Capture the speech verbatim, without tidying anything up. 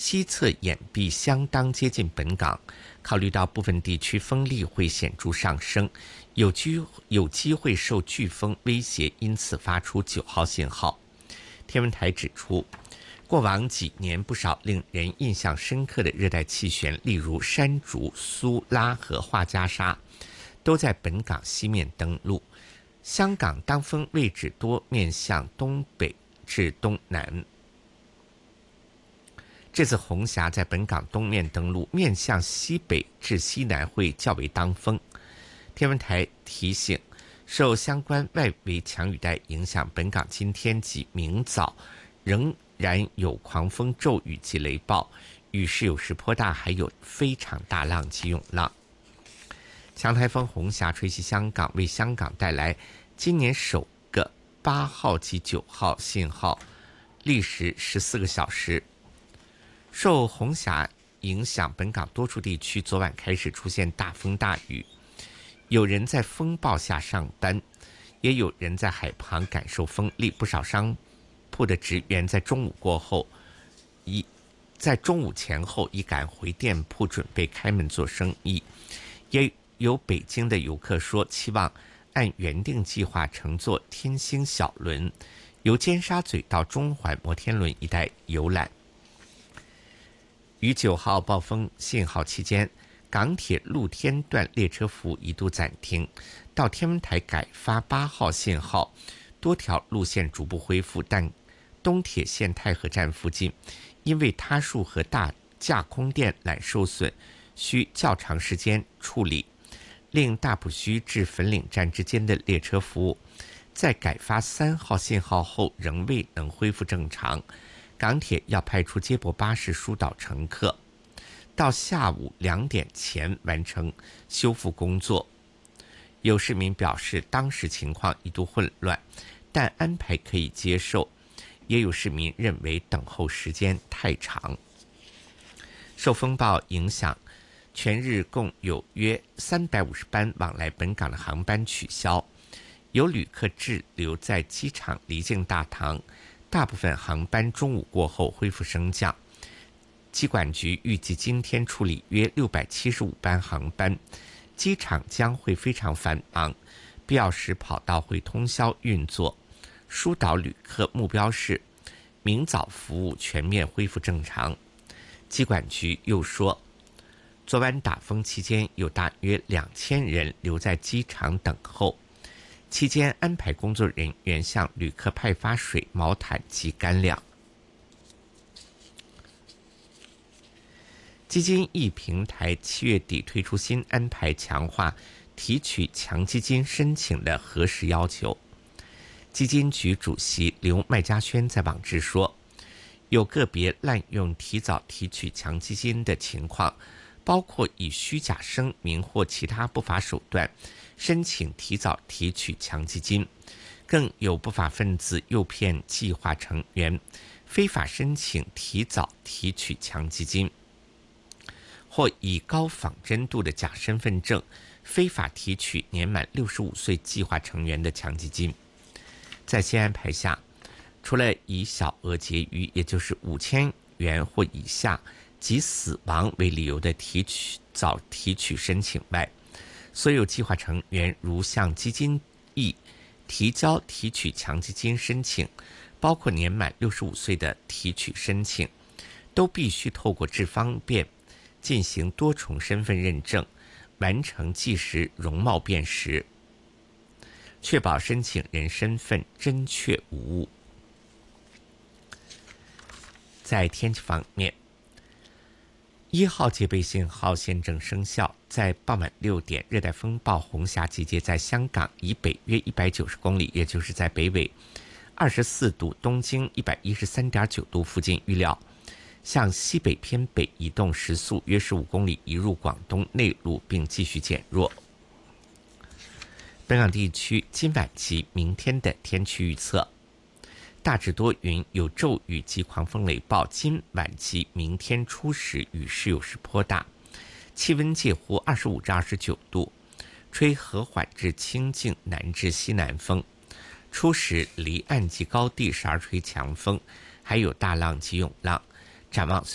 西侧掩蔽相当接近本港，考虑到部分地区风力会显著上升，有机有机会受飓风威胁，因此发出九号信号。天文台指出，过往几年不少令人印象深刻的热带气旋，例如山竹、苏拉和画家沙，都在本港西面登陆。香港当风位置多面向东北至东南。这次红霞在本港东面登陆，面向西北至西南会较为当风。天文台提醒，受相关外围强雨带影响，本港今天及明早仍然有狂风骤雨及雷暴，雨势有时颇大，还有非常大浪及涌浪。强台风红霞吹袭香港，为香港带来今年首个八号及九号信号，历时十四个小时。受红霞影响，本港多处地区昨晚开始出现大风大雨，有人在风暴下上班，也有人在海旁感受风力。不少商铺的职员在中午过后，一在中午前后已赶回店铺准备开门做生意。也有北京的游客说，期望按原定计划乘坐天星小轮，由尖沙咀到中环摩天轮一带游览。于九号暴风信号期间，港铁露天段列车服务一度暂停，到天文台改发八号信号，多条路线逐步恢复，但东铁线太和站附近因为塌树和大架空电缆受损，需较长时间处理，令大埔墟至粉岭站之间的列车服务在改发三号信号后仍未能恢复正常。港铁要派出接驳巴士疏导乘客，到下午两点前完成修复工作。有市民表示，当时情况一度混乱，但安排可以接受。也有市民认为等候时间太长。受风暴影响，全日共有约三百五十班往来本港的航班取消，有旅客滞留在机场离境大堂。大部分航班中午过后恢复升降。机管局预计今天处理约六百七十五班航班，机场将会非常繁忙，必要时跑道会通宵运作。疏导旅客目标是明早服务全面恢复正常。机管局又说，昨晚打风期间有大约两千人留在机场等候。期间安排工作人员向旅客派发水、毛毯及干粮。基金 E 平台七月底推出新安排，强化提取强基金申请的核实要求。基金局主席刘麦嘉轩在网志说，有个别滥用提早提取强基金的情况，包括以虚假声明或其他不法手段申请提早提取强基金，更有不法分子诱骗计划成员非法申请提早提取强基金，或以高仿真度的假身份证非法提取年满六十五岁计划成员的强基金。在新安排下，除了以小额结余，也就是五千元或以下及死亡为理由的提取早提取申请外，所有计划成员如向基金 E 提交提取强基金申请，包括年满六十五岁的提取申请，都必须透过智方便进行多重身份认证，完成即时容貌辨识，确保申请人身份真确无误。在天气方面，一号戒备信号现正生效，在傍晚六点，热带风暴红霞集结在香港以北约一百九十公里，也就是在北纬二十四度、东经一百一十三点九度附近，预料向西北偏北移动，时速约十五公里，移入广东内陆并继续减弱。本港地区今晚及明天的天气预测：大致多云，有骤雨及狂风雷暴，今晚及明天初时雨势有时颇大，气温介乎二十五至二十九度，吹和缓至清劲南至西南风，初时离岸及高地时而吹强风，还有大浪及涌浪。展望